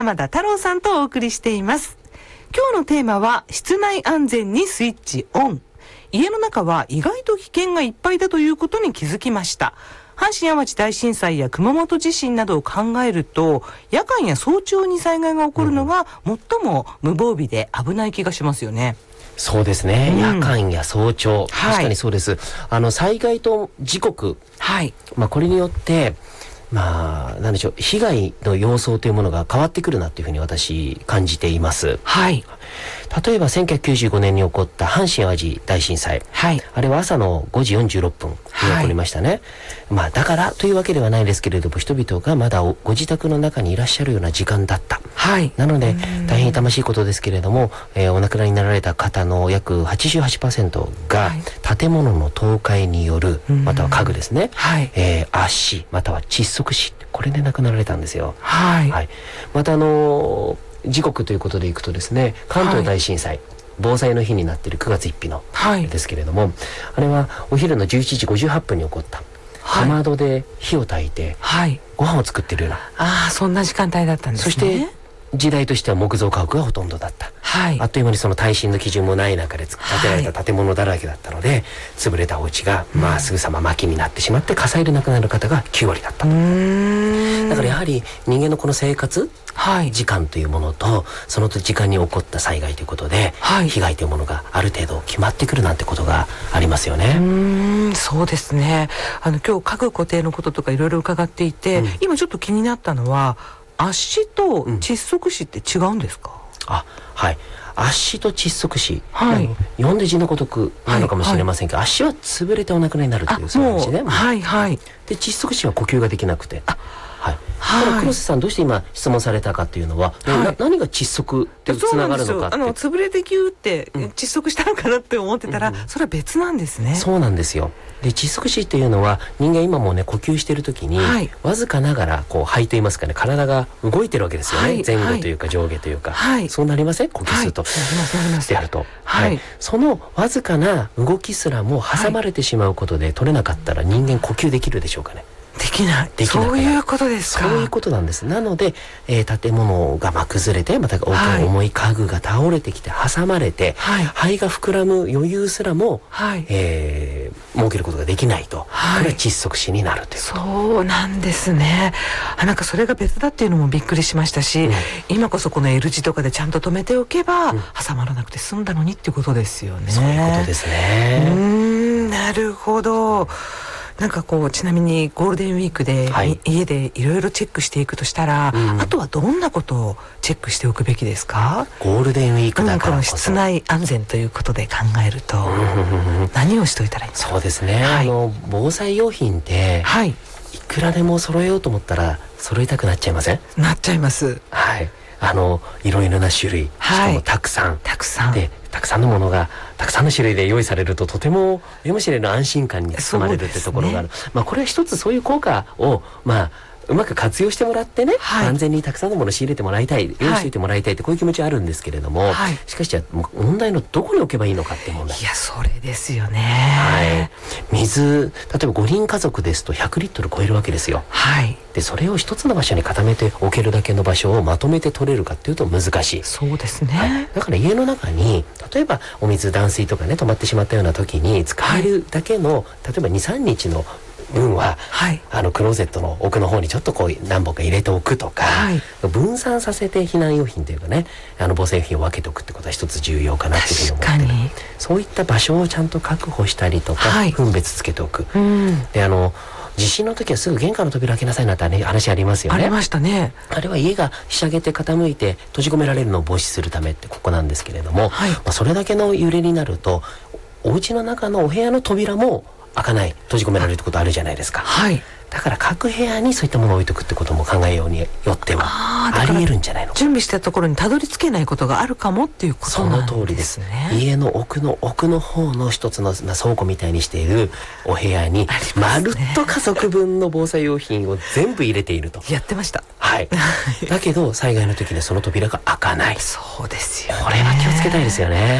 浜田太郎さんとお送りしています。今日のテーマは室内安全にスイッチオン。家の中は意外と危険がいっぱいだということに気づきました。阪神・淡路大震災や熊本地震などを考えると、夜間や早朝に災害が起こるのが最も無防備で危ない気がしますよね。 そうですね、夜間や早朝、確かにそうです。災害と時刻、これによってなんでしょう、被害の様相というものが変わってくるなというふうに私感じています。例えば1995年に起こった阪神・淡路大震災、あれは朝の5時46分に起こりましたね。だからというわけではないですけれども、人々がまだご自宅の中にいらっしゃるような時間だった。なので大変痛ましいことですけれども、お亡くなりになられた方の約 88% が建物の倒壊による、または家具ですね、圧死または窒息死、これで亡くなられたんですよ。また時刻ということでいくとですね、関東大震災、防災の日になっている9月1日のですけれども、あれはお昼の11時58分に起こった。かまどで火を焚いて、ご飯を作っているような、 そんな時間帯だったんですね。 そして時代としては木造家屋がほとんどだった。あっという間にその耐震の基準もない中で建てられた建物だらけだったので、潰れたお家がすぐさま薪になってしまって、火災で亡くなる方が9割だったと。だからやはり人間のこの生活時間というものと、その時間に起こった災害ということで、被害というものがある程度決まってくるなんてことがありますよね。 そうですね。今日家具固定のこととかいろいろ伺っていて、今ちょっと気になったのは、圧死と窒息死って違うんですか？ 圧死と窒息死、読んで字のごとくなのかもしれませんが、圧死は潰れてお亡くなりになるというそういう話ね。で窒息死は呼吸ができなくて。黒瀬さん、どうして今質問されたかというのは、何が窒息ってつながるのかって、 潰れてギューって窒息したのかなって思ってたら、それは別なんですね。 そうなんですよ。で窒息死っていうのは、人間今もね呼吸している時に、わずかながら肺といいますかね、体が動いてるわけですよね。前後というか上下というか、そうなりません？呼吸するとってやると、そのわずかな動きすらも挟まれてしまうことで取れなかったら、人間呼吸できるでしょうかね？ できない。そういうことですか。 そういうことなんです。なので、建物が崩れて、また大きな重い家具が倒れてきて挟まれて、肺が膨らむ余裕すらも、設けることができないと、これは窒息死になるということ。 そうなんですね。なんかそれが別だっていうのもびっくりしましたし、今こそこの L 字とかでちゃんと止めておけば、挟まらなくて済んだのにっていうことですよね。 そういうことですね。 なるほど。なんかちなみにゴールデンウィークで、家でいろいろチェックしていくとしたら、あとはどんなことをチェックしておくべきですか？ ゴールデンウィークだからこそ、 室内安全ということで考えると、何をしといたらいいんですか？そうですね、 防災用品って、いくらでも揃えようと思ったら揃えたくなっちゃいません？ なっちゃいます。 いろいろな種類、しかもたくさんで、たくさんのものがたくさんの種類で用意されると、とても目も知れぬ安心感に包まれるってところがある。これは一つそういう効果をうまく活用してもらってね、安全にたくさんのものを仕入れてもらいたい、用意しておいてもらいたいって、こういう気持ちはあるんですけれども、しかし問題のどこに置けばいいのかっていう問題。 いや、それですよね。 水、例えば5人家族ですと100リットル超えるわけですよ。でそれを一つの場所に固めておけるだけの場所をまとめて取れるかっていうと難しい。 そうですね。 だから家の中に例えばお水断水とかね、止まってしまったような時に使えるだけの、例えば 2,3 日の分は、クローゼットの奥の方にちょっと何本か入れておくとか、分散させて避難用品というかね、防災用品を分けておくってことは一つ重要かなっていうふうに思ってる。そういった場所をちゃんと確保したりとか、分別つけておく。で地震の時はすぐ玄関の扉開けなさいなんて話ありますよね。 ありましたね。 あれは家がひしゃげて傾いて閉じ込められるのを防止するためってここなんですけれども、それだけの揺れになると、お家の中のお部屋の扉も開かない、閉じ込められるってことあるじゃないですか。だから各部屋にそういったものを置いとくってことも考えようによってはありえるんじゃないのか。 準備したところにたどり着けないことがあるかもっていうことなんですね。 その通りです。家の奥の方の一つの倉庫みたいにしているお部屋に、まるっと家族分の防災用品を全部入れていると。 やってました。 だけど災害の時にその扉が開かない。 そうですよね。 これは気をつけたいですよね。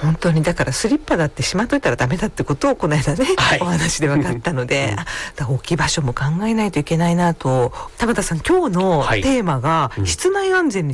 本当にだからスリッパだってしまっといたらダメだってことをこの間ね、お話で分かったので、だから置き場所も考えないといけないなと。田畑さん、今日のテーマが室内安全に